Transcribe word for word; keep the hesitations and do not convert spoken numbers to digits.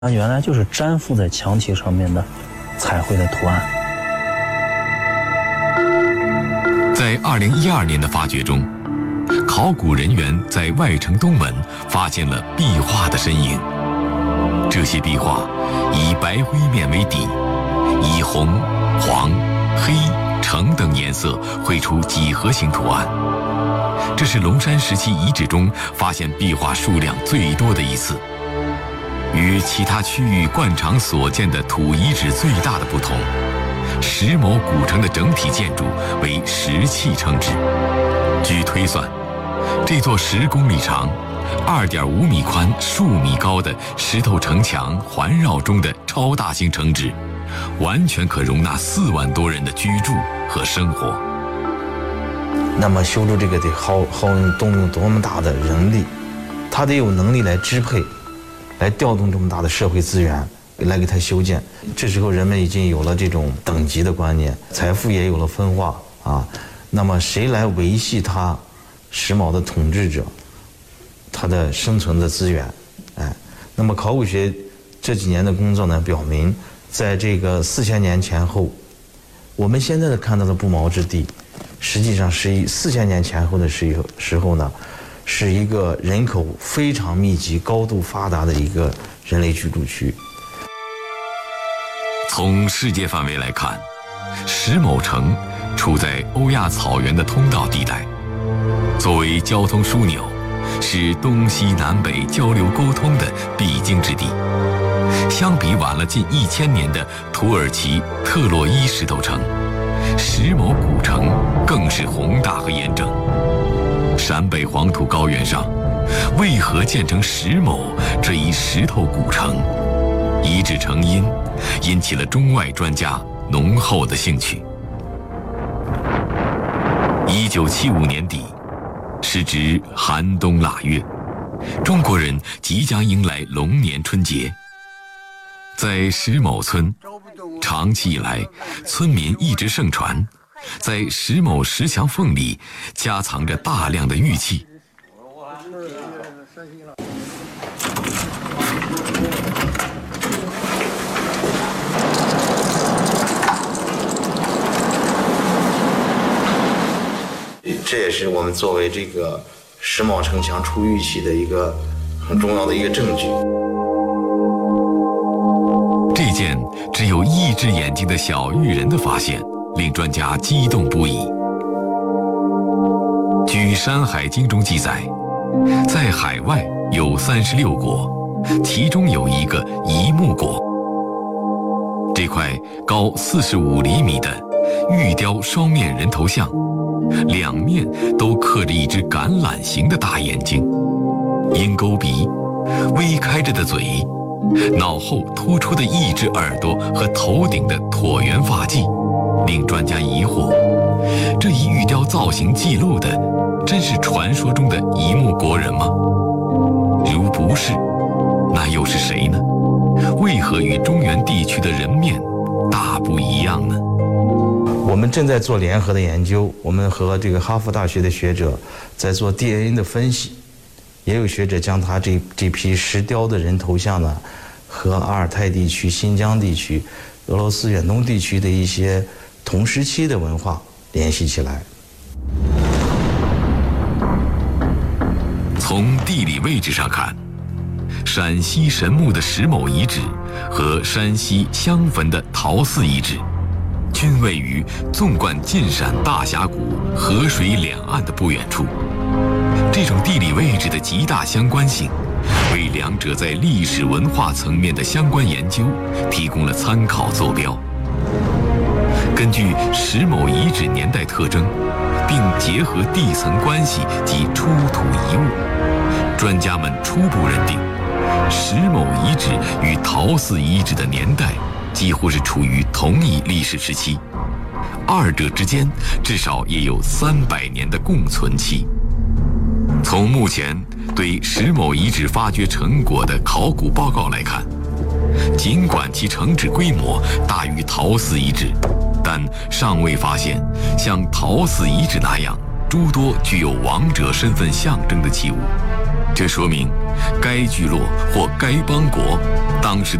它原来就是粘附在墙体上面的彩绘的图案。 在二零一二年的发掘中，考古人员在外城东门发现了壁画的身影。这些壁画以白灰面为底，以红、黄、黑、橙等颜色绘出几何形图案。这是龙山时期遗址中发现壁画数量最多的一次。与其他区域惯常所见的土遗址最大的不同，石某古城的整体建筑为石砌称之。据推算，这座十公里长、二点五米宽、数米高的石头城墙环绕中的超大型城址，完全可容纳四万多人的居住和生活。 那么修筑这个得耗耗用动用多么大的人力，他得有能力来支配。来调动这么大的社会资源来给它修建，这时候人们已经有了这种等级的观念，财富也有了分化啊。那么谁来维系它石卯的统治者它的生存的资源？哎，那么考古学这几年的工作呢，表明，在这个四千年前后，我们现在的看到的不毛之地，实际上是一四千年前后的时时候呢。是一个人口非常密集、高度发达的一个人类居住区。 从世界范围来看，石某城处在欧亚草原的通道地带，作为交通枢纽，是东西南北交流沟通的必经之地。相比晚了近一千年的土耳其特洛伊石头城，石某古城更是宏大和严整。陕北黄土高原上，为何建成石某这一石头古城？遗址成因，引起了中外专家浓厚的兴趣。一九七五年底，时值寒冬腊月，中国人即将迎来龙年春节。在石某村，长期以来，村民一直盛传，在石某石墙缝里夹藏着大量的玉器。 这也是我们作为这个石卯城墙出玉器的一个很重要的一个证据。 这件只有一只眼睛的小玉人的发现，令专家激动不已。据《山海经》中记载，在海外有三十六国，其中有一个夷木国。这块高四十五厘米的玉雕双面人头像，两面都刻着一只橄榄形的大眼睛，鹰钩鼻，微开着的嘴，脑后突出的一只耳朵和头顶的椭圆发髻，令专家疑惑：这一玉雕造型记录的，真是传说中的夷木国人吗？如不是，那又是谁呢？为何与中原地区的人面大不一样呢？ 我们正在做联合的研究，我们和这个哈佛大学的学者在做 D N A 的分析，也有学者将他这这批石雕的人头像呢，和阿尔泰地区、新疆地区、俄罗斯远东地区的一些同时期的文化联系起来。 从地理位置上看，陕西神木的石某遗址和山西襄汾的陶寺遗址，均位于纵贯晋陕大峡谷河水两岸的不远处。这种地理位置的极大相关性，为两者在历史文化层面的相关研究提供了参考坐标。根据石某遗址年代特征，并结合地层关系及出土遗物，专家们初步认定，石某遗址与陶寺遗址的年代几乎是处于同一历史时期，二者之间至少也有三百年的共存期。从目前对石某遗址发掘成果的考古报告来看，尽管其城址规模大于陶寺遗址，但尚未发现像陶寺遗址那样诸多具有王者身份象征的器物。 这说明该聚落或该邦国当时